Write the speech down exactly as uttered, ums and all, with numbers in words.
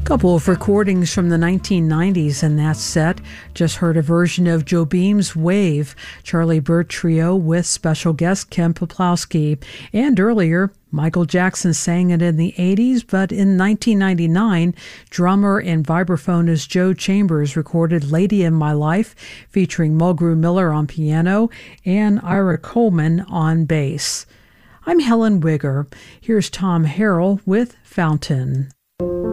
Couple of recordings from the nineteen nineties in that set. Just heard a version of Joe Beam's Wave, Charlie Burt Trio with special guest Ken Peplowski. And earlier, Michael Jackson sang it in the eighties, but in nineteen ninety-nine, drummer and vibraphonist Joe Chambers recorded Lady in My Life, featuring Mulgrew Miller on piano and Ira Coleman on bass. I'm Helen Wigger. Here's Tom Harrell with Fountain.